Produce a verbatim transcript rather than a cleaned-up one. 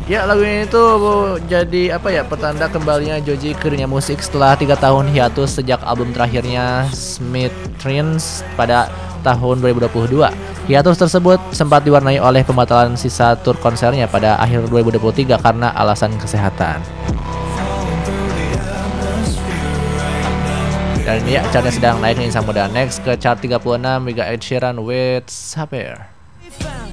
Ya, lagu ini tuh jadi apa ya, petanda kembalinya Joji ke dunia musik setelah tiga tahun hiatus sejak album terakhirnya Smithereens pada tahun dua ribu dua puluh dua. Hiatus tersebut sempat diwarnai oleh pembatalan sisa tur konsernya pada akhir dua ribu dua puluh tiga karena alasan kesehatan. Dan ya, chartnya sedang naik nih Sang Muda. Next ke chart tiga puluh enam, we got Ed Sheeran with Saber.